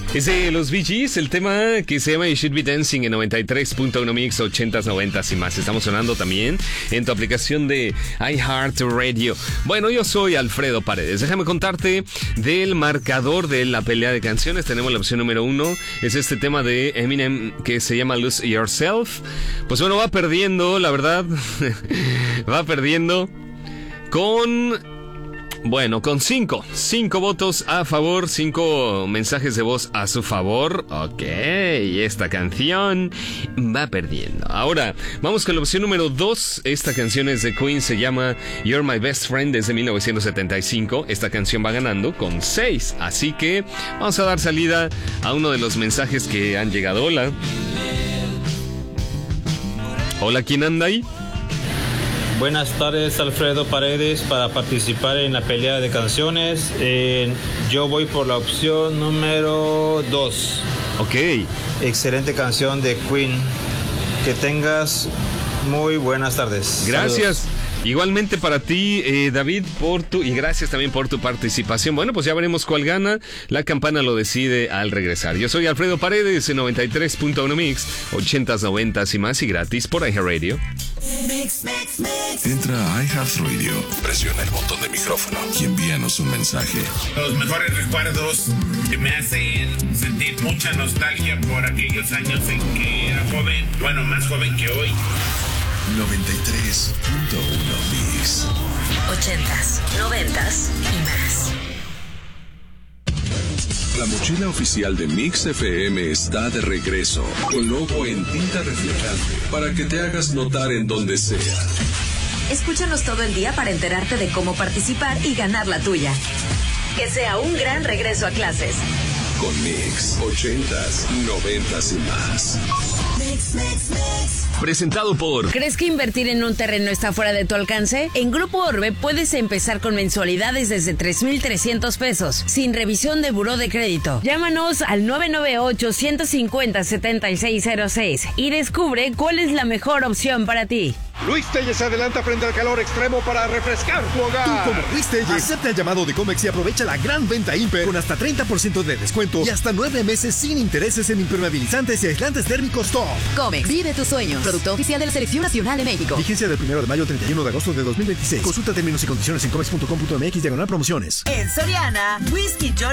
Es de los Bee Gees, el tema que se llama You Should Be Dancing en 93.1 Mix, 80s, 90s y más. Estamos sonando también en tu aplicación de iHeartRadio. Bueno, yo soy Alfredo Paredes. Déjame contarte del marcador de la pelea de canciones. Tenemos la opción número 1. Es este tema de Eminem que se llama Lose Yourself. Pues bueno, va perdiendo, la verdad. Va perdiendo con... Bueno, con 5 votos a favor, 5 mensajes de voz a su favor. Ok, esta canción va perdiendo. Ahora, vamos con la opción número 2. Esta canción es de Queen, se llama You're My Best Friend desde 1975. Esta canción va ganando con 6. Así que vamos a dar salida a uno de los mensajes que han llegado. Hola. Hola, ¿quién anda ahí? Buenas tardes, Alfredo Paredes, para participar en la pelea de canciones. Yo voy por la opción número 2. Ok. Excelente canción de Queen. Que tengas muy buenas tardes. Gracias. Saludos. Igualmente para ti, David, y gracias también por tu participación. Bueno, pues ya veremos cuál gana. La campana lo decide al regresar. Yo soy Alfredo Paredes en 93.1 Mix, 80s, 90s y más, y gratis por iHeartRadio. Entra a iHeartRadio, presiona el botón de micrófono y envíanos un mensaje. Los mejores recuerdos que me hacen sentir mucha nostalgia por aquellos años en que era joven, bueno, más joven que hoy. 93.1 Mix. 80s, 90s y más. La mochila oficial de Mix FM está de regreso, con logo en tinta reflejante, para que te hagas notar en donde sea. Escúchanos todo el día para enterarte de cómo participar y ganar la tuya. Que sea un gran regreso a clases. Con Mix, 80s, 90s y más. Presentado por... ¿Crees que invertir en un terreno está fuera de tu alcance? En Grupo Orbe puedes empezar con mensualidades desde 3,300 pesos, sin revisión de buró de crédito. Llámanos al 998-150-7606 y descubre cuál es la mejor opción para ti. Luis Telles se adelanta frente al calor extremo para refrescar tu hogar. Tú, como Luis Telles, acepta el llamado de Comex y aprovecha la gran venta Imper con hasta 30% de descuento y hasta 9 meses sin intereses en impermeabilizantes y aislantes térmicos top. Comex, vive tus sueños. Producto oficial de la Selección Nacional de México. Vigencia del 1 de mayo al 31 de agosto de 2026. Consulta términos y condiciones en comex.com.mx/promociones. En Soriana, Whisky Johnny